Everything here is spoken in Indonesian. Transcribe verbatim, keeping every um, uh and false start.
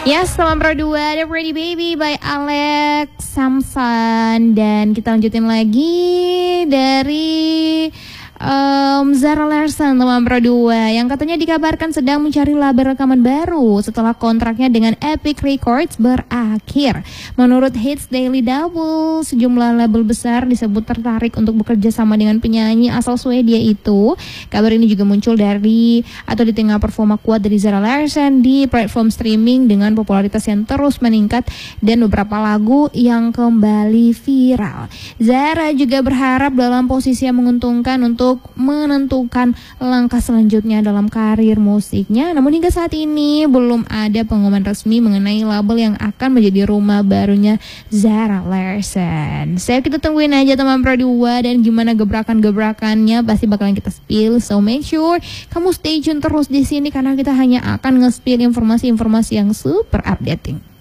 Yes, selamat Pro dua, The Pretty Baby by Alex Samsan. Dan kita lanjutin lagi dari um, Zara Larsson, teman Pro dua, yang katanya dikabarkan sedang mencari label rekaman baru setelah kontraknya dengan Epic Records berakhir. Menurut Hits Daily Double, sejumlah label besar disebut tertarik untuk bekerja sama dengan penyanyi asal Swedia itu. Kabar ini juga muncul dari atau di tengah performa kuat dari Zara Larsson di platform streaming dengan popularitas yang terus meningkat dan beberapa lagu yang kembali viral. Zara juga berharap dalam posisi yang menguntungkan untuk menentukan langkah selanjutnya dalam karir musiknya. Namun hingga saat ini belum ada pengumuman resmi mengenai label yang akan menjadi rumah barunya Zara Larsson. Saya kita tungguin aja teman Pro dua, dan gimana gebrakan-gebrakannya pasti bakalan kita spill. So make sure kamu stay tune terus di sini karena kita hanya akan nge-spill informasi-informasi yang super updating.